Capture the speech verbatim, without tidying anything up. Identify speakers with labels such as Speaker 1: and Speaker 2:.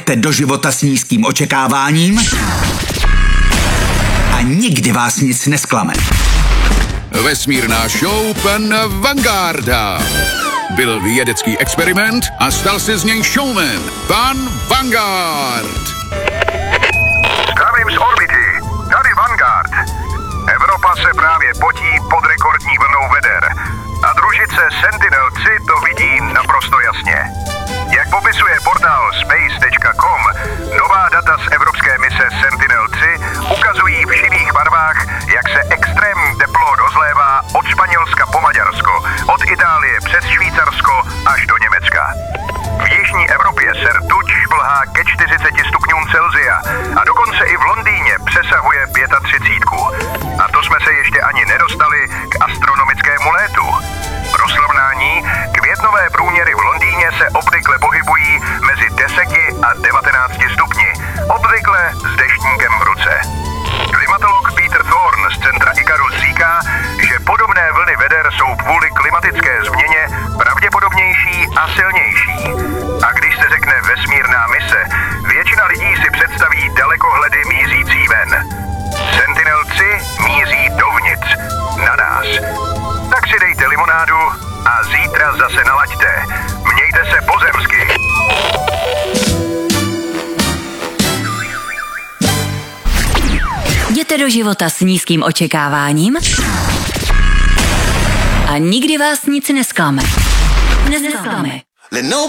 Speaker 1: Jděte do života s nízkým očekáváním a nikdy vás nic nesklame.
Speaker 2: Vesmírná show pana Vangarda. Byl vědecký experiment a stal se z něj showman. Pan Vanguard.
Speaker 3: Zdravím z orbity. Tady Vanguard. Evropa se právě potí pod rekordní vlnou veder a družice Sentinel tři to vidí naprosto jasně. Jak popisuje portál space tečka com, nová data z evropské mise Sentinel tři ukazují v šedých barvách, jak se extrémní teplo rozlévá od Španělska po Maďarsko, od Itálie přes Švýcarsko až do Německa. V jižní Evropě se rtuť šplhá ke čtyřiceti stupňům Celsia a dokonce i v Londýně přesahuje třicet pět. A to jsme se ještě ani nedostali k astronomickému létu. Pro srovnání, květnové průměry v Londýně se obvykle pohybují mezi deseti a devatenácti stupni, obvykle s deštníkem v ruce. Klimatolog Peter Thorne z centra Icarus říká, že podobné vlny veder jsou kvůli klimatické změně pravděpodobnější a silnější. A když se řekne vesmírná mise, většina lidí si představí dalekohledy mířící ven. Sentinel tři míří dovnitř, na nás. Tak si dejte limonádu a zítra zase nalaďte. Mějte se pozemsky.
Speaker 4: Jděte do života s nízkým očekáváním a nikdy vás nic nesklame. Nesklame.